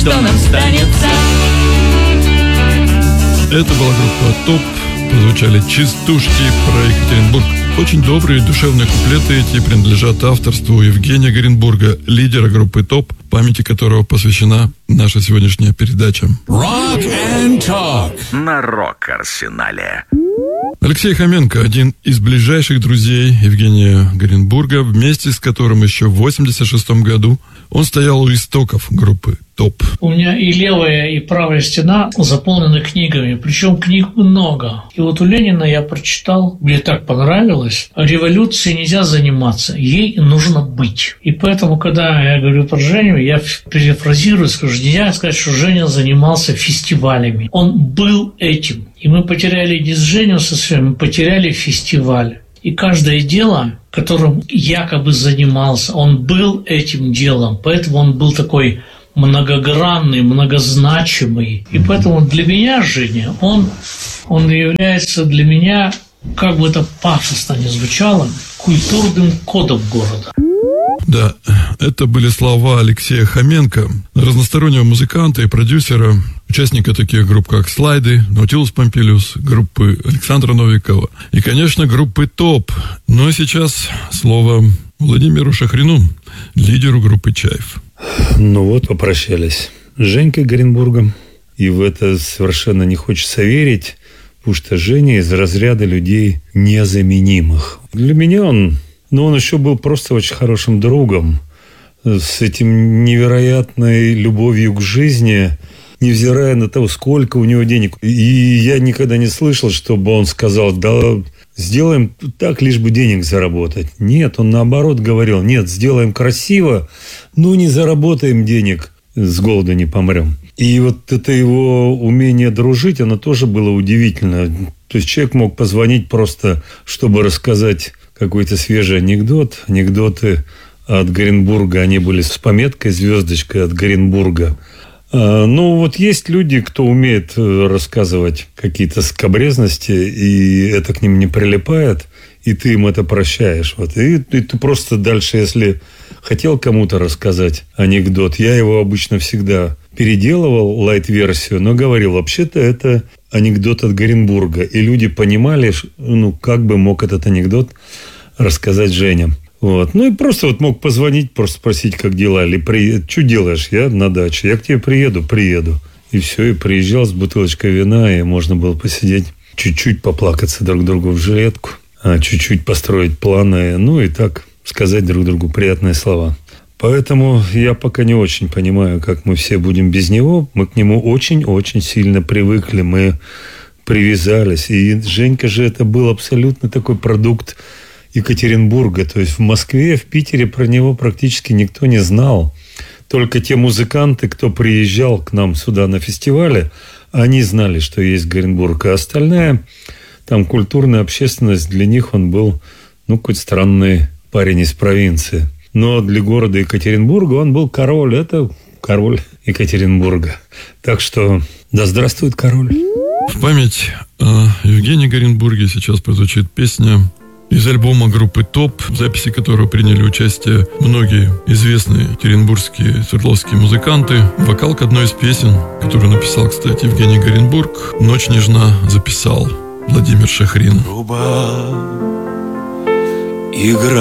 что нам станется. Это была группа «Топ». Прозвучали «Частушки» про Екатеринбург. Очень добрые душевные куплеты эти принадлежат авторству Евгения Горенбурга, лидера группы «Топ», памяти которого посвящена наша сегодняшняя передача. Rock and Talk на Рок-Арсенале. Алексей Хоменко, один из ближайших друзей Евгения Горенбурга, вместе с которым еще в 1986 году он стоял у истоков группы «Топ». У меня и левая, и правая стена заполнены книгами, причем книг много. И вот у Ленина я прочитал, мне так понравилось, революцией нельзя заниматься, ей нужно быть. И поэтому, когда я говорю про Женю, я перефразирую, скажу, нельзя сказать, что Женя занимался фестивалями. Он был этим. И мы потеряли не с Женю со своим, мы потеряли фестиваль. И каждое дело, которым якобы занимался, он был этим делом. Поэтому он был такой многогранный, многозначимый. И поэтому для меня Женя, он является для меня, как бы это пафосно ни звучало, культурным кодом города. Да, это были слова Алексея Хоменко, разностороннего музыканта и продюсера, участника таких групп, как «Слайды», «Наутилус Помпилиус», группы Александра Новикова и, конечно, группы «Топ». Ну а сейчас слово Владимиру Шахрину, лидеру группы «Чайф». Ну вот, попрощались с Женькой Горенбургом, и в это совершенно не хочется верить, потому что Женя из разряда людей незаменимых. Для меня он еще был просто очень хорошим другом, с этим невероятной любовью к жизни, невзирая на то, сколько у него денег. И я никогда не слышал, чтобы он сказал, да, сделаем так, лишь бы денег заработать. Нет, он наоборот говорил, нет, сделаем красиво, но не заработаем денег, с голоду не помрем. И вот это его умение дружить, оно тоже было удивительно. То есть человек мог позвонить просто, чтобы рассказать какой-то свежий анекдот. Анекдоты от Горенбурга, они были с пометкой, звездочкой от Горенбурга. Ну, вот есть люди, кто умеет рассказывать какие-то скабрезности, и это к ним не прилипает, и ты им это прощаешь. Вот. И ты просто дальше, если хотел кому-то рассказать анекдот, я его обычно всегда переделывал, лайт-версию, но говорил, вообще-то это анекдот от Горенбурга. И люди понимали, как бы мог этот анекдот рассказать Женя. Вот. Ну и просто вот мог позвонить, просто спросить, как дела. Или что делаешь? Я на даче. Я к тебе приеду. И все, и приезжал с бутылочкой вина, и можно было посидеть, чуть-чуть поплакаться друг другу в жилетку, чуть-чуть построить планы, и так сказать друг другу приятные слова. Поэтому я пока не очень понимаю, как мы все будем без него. Мы к нему очень-очень сильно привыкли, мы привязались. И Женька же это был абсолютно такой продукт Екатеринбурга. То есть в Москве, в Питере про него практически никто не знал. Только те музыканты, кто приезжал к нам сюда на фестивале, они знали, что есть Горенбург. А остальная там культурная общественность, для них он был какой-то странный парень из провинции. Но для города Екатеринбурга он был король. Это король Екатеринбурга. Так что да здравствует король. В память о Евгении Горенбурге сейчас прозвучит песня из альбома группы «Топ», в записи которого приняли участие многие известные екатеринбургские свердловские музыканты. Вокал к одной из песен, которую написал, кстати, Евгений Горенбург, «Ночь нежна» записал Владимир Шахрин. Труба играет